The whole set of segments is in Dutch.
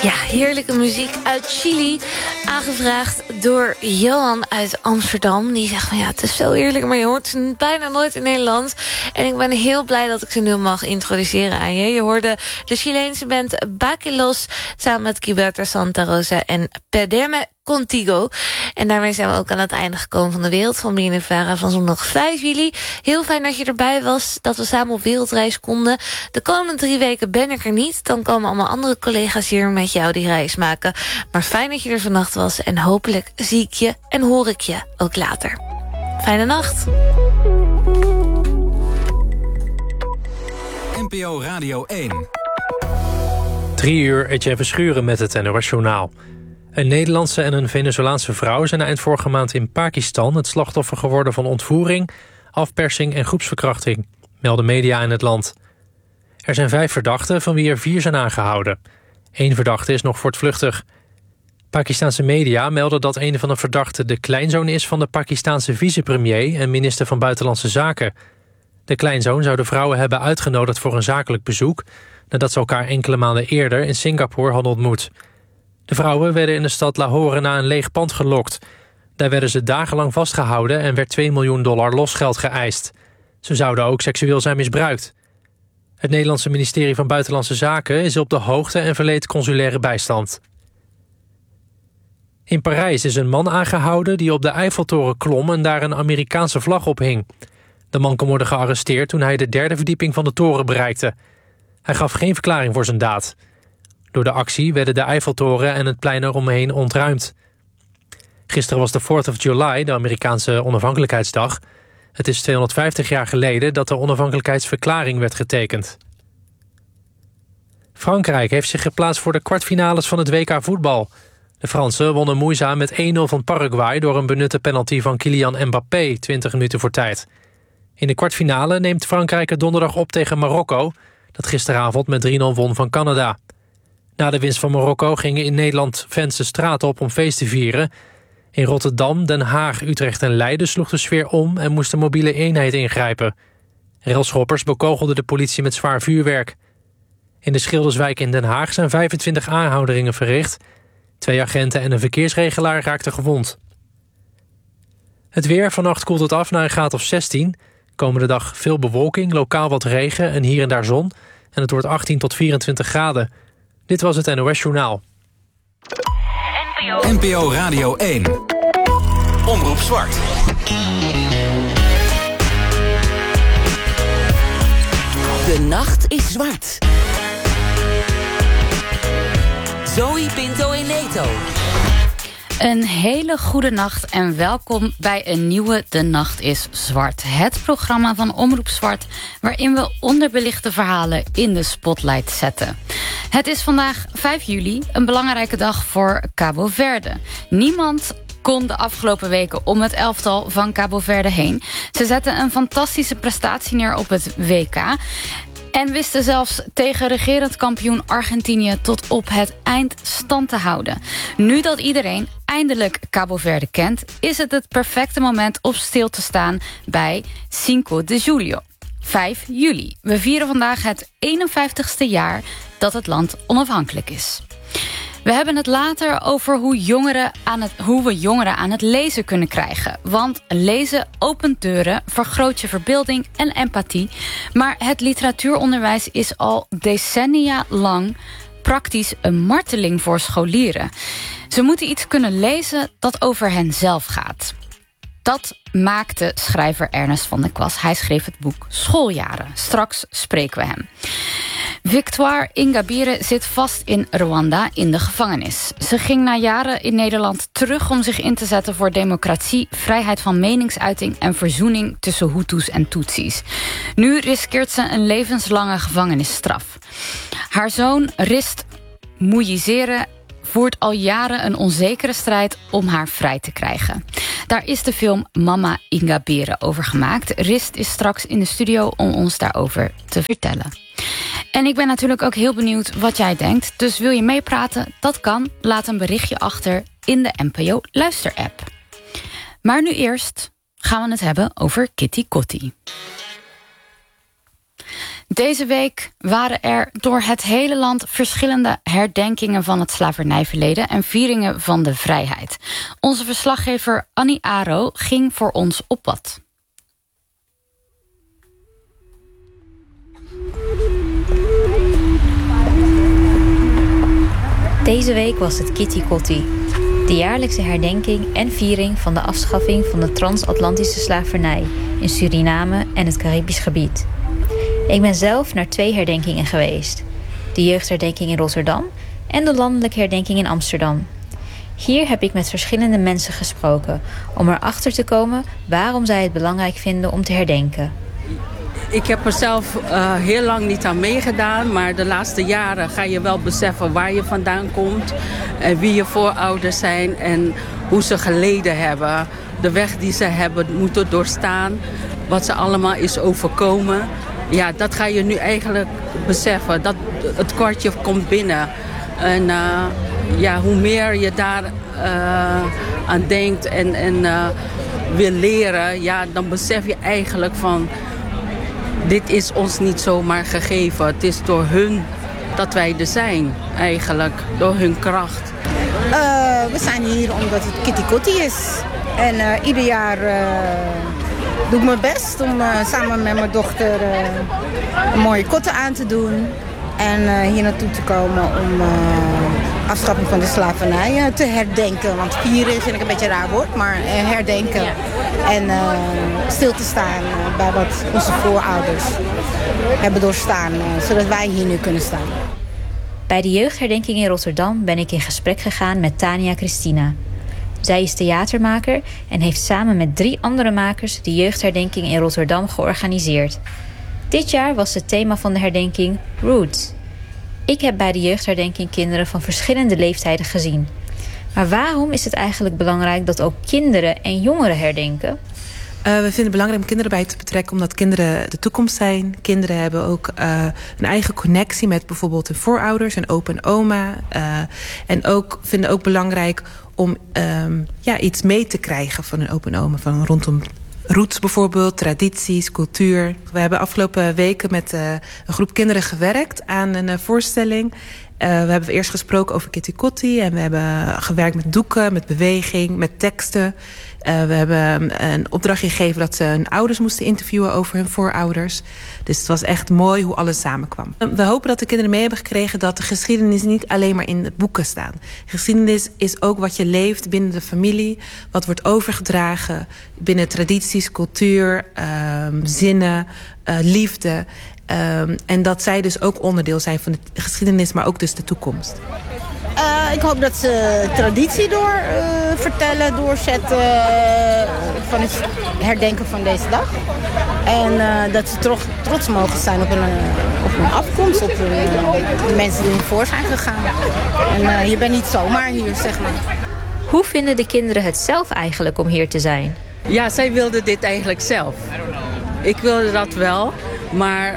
Ja, heerlijke muziek uit Chili. Aangevraagd door Johan uit Amsterdam. Die zegt van ja, het is zo heerlijk, maar je hoort ze bijna nooit in Nederland. En ik ben heel blij dat ik ze nu mag introduceren aan je. Je hoorde de Chileense band Bakelos samen met Gilberto Santa Rosa en Perdeme Contigo. En daarmee zijn we ook aan het einde gekomen van de Wereld van BNNVARA van zondag 5 juli. Heel fijn dat je erbij was, dat we samen op wereldreis konden. De komende 3 weken ben ik er niet. Dan komen allemaal andere collega's hier met jou die reis maken. Maar fijn dat je er vannacht was en hopelijk zie ik je en hoor ik je ook later. Fijne nacht. NPO Radio 1. 3 uur, Etienne Verschuren met het NOS Journaal. Een Nederlandse en een Venezolaanse vrouw zijn eind vorige maand in Pakistan het slachtoffer geworden van ontvoering, afpersing en groepsverkrachting, melden media in het land. Er zijn 5 verdachten, van wie er 4 zijn aangehouden. 1 verdachte is nog voortvluchtig. Pakistanse media melden dat een van de verdachten de kleinzoon is van de Pakistanse vicepremier en minister van Buitenlandse Zaken. De kleinzoon zou de vrouwen hebben uitgenodigd voor een zakelijk bezoek, nadat ze elkaar enkele maanden eerder in Singapore hadden ontmoet. De vrouwen werden in de stad Lahore naar een leeg pand gelokt. Daar werden ze dagenlang vastgehouden en werd $2 miljoen losgeld geëist. Ze zouden ook seksueel zijn misbruikt. Het Nederlandse ministerie van Buitenlandse Zaken is op de hoogte en verleent consulaire bijstand. In Parijs is een man aangehouden die op de Eiffeltoren klom en daar een Amerikaanse vlag ophing. De man kon worden gearresteerd toen hij de 3e verdieping van de toren bereikte. Hij gaf geen verklaring voor zijn daad. Door de actie werden de Eiffeltoren en het plein eromheen ontruimd. Gisteren was de 4th of July, de Amerikaanse onafhankelijkheidsdag. Het is 250 jaar geleden dat de onafhankelijkheidsverklaring werd getekend. Frankrijk heeft zich geplaatst voor de kwartfinales van het WK voetbal. De Fransen wonnen moeizaam met 1-0 van Paraguay door een benutte penalty van Kylian Mbappé 20 minuten voor tijd. In de kwartfinale neemt Frankrijk het donderdag op tegen Marokko, dat gisteravond met 3-0 won van Canada. Na de winst van Marokko gingen in Nederland fans de straat op om feest te vieren. In Rotterdam, Den Haag, Utrecht en Leiden sloeg de sfeer om en moest de mobiele eenheid ingrijpen. Railschoppers bekogelden de politie met zwaar vuurwerk. In de Schilderswijk in Den Haag zijn 25 aanhoudingen verricht. 2 agenten en een verkeersregelaar raakten gewond. Het weer, vannacht koelt het af naar een graad of 16. Komende dag veel bewolking, lokaal wat regen en hier en daar zon. En het wordt 18 tot 24 graden. Dit was het NOS Journaal. NPO Radio 1. Omroep Zwart. De nacht is zwart. Zoe Pinto en Neto. Een hele goede nacht en welkom bij een nieuwe De Nacht is Zwart. Het programma van Omroep Zwart waarin we onderbelichte verhalen in de spotlight zetten. Het is vandaag 5 juli, een belangrijke dag voor Cabo Verde. Niemand kon de afgelopen weken om het elftal van Cabo Verde heen. Ze zetten een fantastische prestatie neer op het WK en wisten zelfs tegen regerend kampioen Argentinië tot op het eind stand te houden. Nu dat iedereen eindelijk Cabo Verde kent, is het het perfecte moment om stil te staan bij Cinco de Julio. 5 juli. We vieren vandaag het 51ste jaar dat het land onafhankelijk is. We hebben het later over hoe we jongeren aan het lezen kunnen krijgen. Want lezen opent deuren, vergroot je verbeelding en empathie. Maar het literatuuronderwijs is al decennia lang praktisch een marteling voor scholieren. Ze moeten iets kunnen lezen dat over hen zelf gaat. Dat maakte schrijver Ernest van der Kwast. Hij schreef het boek Schooljaren. Straks spreken we hem. Victoire Ingabire zit vast in Rwanda in de gevangenis. Ze ging na jaren in Nederland terug om zich in te zetten voor democratie, vrijheid van meningsuiting en verzoening tussen Hutus en Tutsis. Nu riskeert ze een levenslange gevangenisstraf. Haar zoon Rist Muyizere voert al jaren een onzekere strijd om haar vrij te krijgen. Daar is de film Mama Ingabire over gemaakt. Rist is straks in de studio om ons daarover te vertellen. En ik ben natuurlijk ook heel benieuwd wat jij denkt. Dus wil je meepraten? Dat kan. Laat een berichtje achter in de NPO Luister-app. Maar nu eerst gaan we het hebben over Kitty Kotti. Deze week waren er door het hele land verschillende herdenkingen van het slavernijverleden en vieringen van de vrijheid. Onze verslaggever Annie Aro ging voor ons op pad. Deze week was het Kitty Kotti, de jaarlijkse herdenking en viering van de afschaffing van de transatlantische slavernij in Suriname en het Caribisch gebied. Ik ben zelf naar 2 herdenkingen geweest. De jeugdherdenking in Rotterdam en de landelijke herdenking in Amsterdam. Hier heb ik met verschillende mensen gesproken om erachter te komen waarom zij het belangrijk vinden om te herdenken. Ik heb er zelf heel lang niet aan meegedaan, maar de laatste jaren ga je wel beseffen waar je vandaan komt en wie je voorouders zijn en hoe ze geleden hebben. De weg die ze hebben moeten doorstaan, wat ze allemaal is overkomen. Ja, dat ga je nu eigenlijk beseffen. Dat het kwartje komt binnen. En hoe meer je daar aan denkt en wil leren, ja, dan besef je eigenlijk van, dit is ons niet zomaar gegeven. Het is door hun dat wij er zijn, eigenlijk. Door hun kracht. We zijn hier omdat het Kitty Kotti is. En ieder jaar doe ik mijn best om samen met mijn dochter een mooie kotten aan te doen. En hier naartoe te komen om afschaffing van de slavernij te herdenken. Want vieren vind ik een beetje een raar woord, maar herdenken. Ja. En stil te staan bij wat onze voorouders hebben doorstaan, zodat wij hier nu kunnen staan. Bij de jeugdherdenking in Rotterdam ben ik in gesprek gegaan met Tania Christina. Zij is theatermaker en heeft samen met 3 andere makers de jeugdherdenking in Rotterdam georganiseerd. Dit jaar was het thema van de herdenking Roots. Ik heb bij de jeugdherdenking kinderen van verschillende leeftijden gezien. Maar waarom is het eigenlijk belangrijk dat ook kinderen en jongeren herdenken? We vinden het belangrijk om kinderen bij te betrekken, omdat kinderen de toekomst zijn. Kinderen hebben ook een eigen connectie met bijvoorbeeld hun voorouders en opa en oma. En vinden ook belangrijk om iets mee te krijgen van hun opa en oma, van rondom roots bijvoorbeeld, tradities, cultuur. We hebben afgelopen weken met een groep kinderen gewerkt aan een voorstelling. We hebben eerst gesproken over Kitty Kotti en we hebben gewerkt met doeken, met beweging, met teksten. We hebben een opdracht gegeven dat ze hun ouders moesten interviewen over hun voorouders. Dus het was echt mooi hoe alles samenkwam. We hopen dat de kinderen mee hebben gekregen dat de geschiedenis niet alleen maar in de boeken staat. Geschiedenis is ook wat je leeft binnen de familie, wat wordt overgedragen binnen tradities, cultuur, zinnen, liefde. En dat zij dus ook onderdeel zijn van de geschiedenis, maar ook dus de toekomst. Ik hoop dat ze traditie vertellen, doorzetten van het herdenken van deze dag. En dat ze trots mogen zijn op hun afkomst, op de mensen die hiervoor zijn gegaan. En je bent niet zomaar hier, zeg maar. Hoe vinden de kinderen het zelf eigenlijk om hier te zijn? Ja, zij wilden dit eigenlijk zelf. Ik wilde dat wel. Maar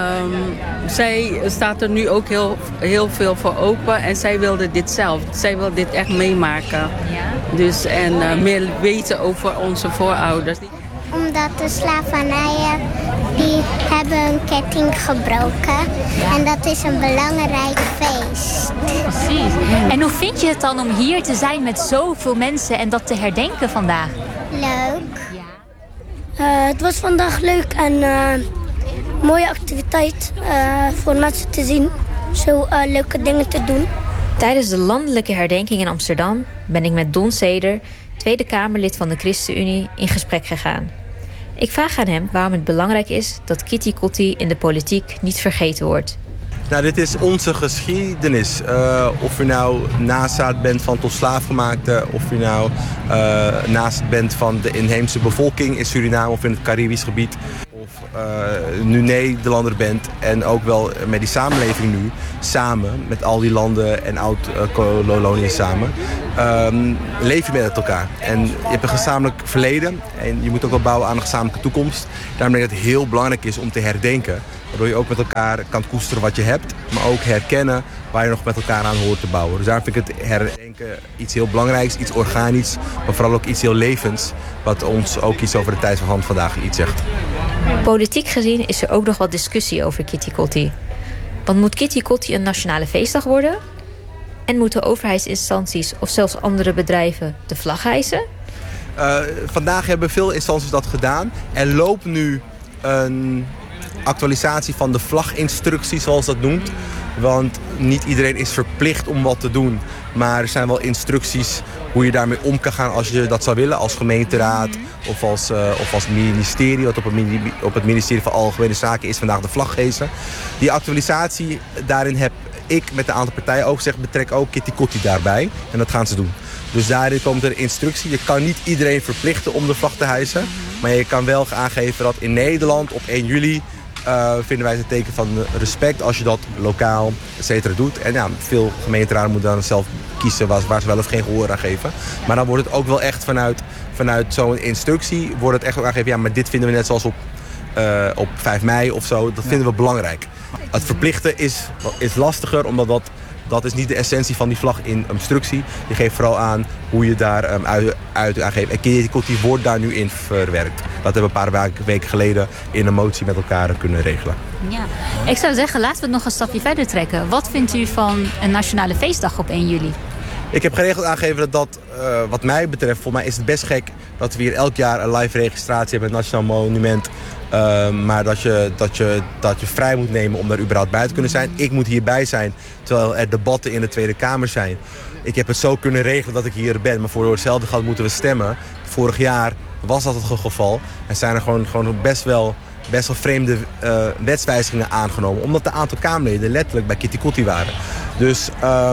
zij staat er nu ook heel veel voor open. En zij wilde dit zelf. Zij wil dit echt meemaken. Ja. Dus, en meer weten over onze voorouders. Omdat de slavernijen, die hebben hun ketting gebroken. Ja. En dat is een belangrijk feest. Precies. En hoe vind je het dan om hier te zijn met zoveel mensen en dat te herdenken vandaag? Leuk. Ja. Het was vandaag leuk en mooie activiteit voor mensen te zien. Zo leuke dingen te doen. Tijdens de landelijke herdenking in Amsterdam ben ik met Don Seder, Tweede Kamerlid van de ChristenUnie, in gesprek gegaan. Ik vraag aan hem waarom het belangrijk is dat Kitty Kotti in de politiek niet vergeten wordt. Nou, dit is onze geschiedenis. Of je nou nazaat bent van tot slaafgemaakte, of je nou naast bent van de inheemse bevolking in Suriname of in het Caribisch gebied. Of nu Nederlander bent en ook wel met die samenleving nu, samen met al die landen en oud-koloniën samen, leef je met elkaar. En je hebt een gezamenlijk verleden en je moet ook wel bouwen aan een gezamenlijke toekomst. Daarom denk ik dat het heel belangrijk is om te herdenken. Waardoor je ook met elkaar kan koesteren wat je hebt, maar ook herkennen waar je nog met elkaar aan hoort te bouwen. Dus daarom vind ik het herdenken iets heel belangrijks, iets organisch, maar vooral ook iets heel levends, wat ons ook iets over de tijd van vandaag iets zegt. Politiek gezien is er ook nog wat discussie over Kitty Kotti. Want moet Kitty Kotti een nationale feestdag worden? En moeten overheidsinstanties of zelfs andere bedrijven de vlag hijsen? Vandaag hebben veel instanties dat gedaan. Er loopt nu een actualisatie van de vlaginstructie, zoals dat noemt. Want niet iedereen is verplicht om wat te doen. Maar er zijn wel instructies hoe je daarmee om kan gaan als je dat zou willen. Als gemeenteraad of als ministerie. Wat op het ministerie van Algemene Zaken is vandaag de vlag hijsen. Die actualisatie, daarin heb ik met een aantal partijen ook gezegd, betrek ook Kitty Kotti daarbij. En dat gaan ze doen. Dus daarin komt er een instructie. Je kan niet iedereen verplichten om de vlag te hijsen. Maar je kan wel aangeven dat in Nederland op 1 juli... vinden wij het een teken van respect als je dat lokaal, et cetera, doet. En ja, veel gemeenteraden moeten dan zelf kiezen waar ze wel of geen gehoor aan geven. Maar dan wordt het ook wel echt vanuit zo'n instructie wordt het echt ook aangegeven, ja, maar dit vinden we net zoals op 5 mei of zo. Dat vinden we belangrijk. Het verplichten is lastiger, omdat dat is niet de essentie van die vlag in instructie. Je geeft vooral aan hoe je daar uit aangeeft. En Kitty Kotti wordt daar nu in verwerkt. Dat hebben we een paar weken geleden in een motie met elkaar kunnen regelen. Ja. Ik zou zeggen, laten we het nog een stapje verder trekken. Wat vindt u van een nationale feestdag op 1 juli? Ik heb geregeld aangegeven dat wat mij betreft, volgens mij is het best gek dat we hier elk jaar een live registratie hebben met het Nationaal Monument. Maar dat je vrij moet nemen om daar überhaupt bij te kunnen zijn. Ik moet hierbij zijn, terwijl er debatten in de Tweede Kamer zijn. Ik heb het zo kunnen regelen dat ik hier ben, maar voor hetzelfde geld moeten we stemmen. Vorig jaar was dat het geval. En zijn er gewoon best wel vreemde wetswijzigingen aangenomen. Omdat een aantal Kamerleden letterlijk bij Kitty Kotti waren. Dus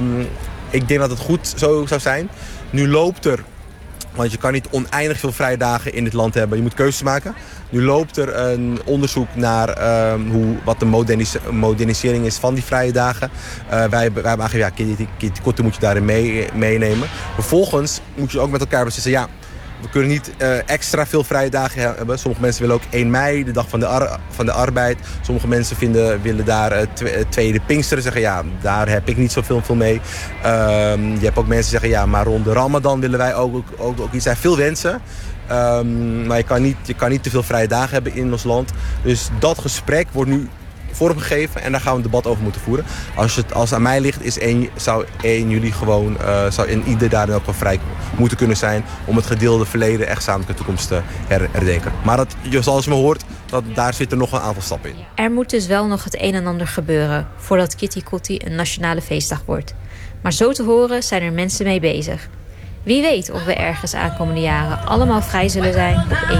ik denk dat het goed zo zou zijn. Nu loopt er, want je kan niet oneindig veel vrije dagen in dit land hebben. Je moet keuzes maken. Nu loopt er een onderzoek naar wat de modernisering is van die vrije dagen. Wij hebben aangegeven, ja, Kitty Kotti moet je daarin meenemen. Vervolgens moet je ook met elkaar beslissen, ja, we kunnen niet extra veel vrije dagen hebben. Sommige mensen willen ook 1 mei, de dag van de arbeid. Sommige mensen willen daar tweede Pinksteren zeggen. Ja, daar heb ik niet zoveel mee. Je hebt ook mensen die zeggen, ja, maar rond de Ramadan willen wij ook iets. Er zijn veel wensen. Maar je kan niet te veel vrije dagen hebben in ons land. Dus dat gesprek wordt nu vormgegeven en daar gaan we een debat over moeten voeren. Als het aan mij ligt, zou 1 juli gewoon, zou in ieder daar dan ook wel vrij moeten kunnen zijn om het gedeelde verleden echt samen met de toekomst te herdenken. Maar zoals je me hoort, daar zitten nog een aantal stappen in. Er moet dus wel nog het een en ander gebeuren voordat Kitty Kotti een nationale feestdag wordt. Maar zo te horen zijn er mensen mee bezig. Wie weet of we ergens aankomende jaren allemaal vrij zullen zijn op 1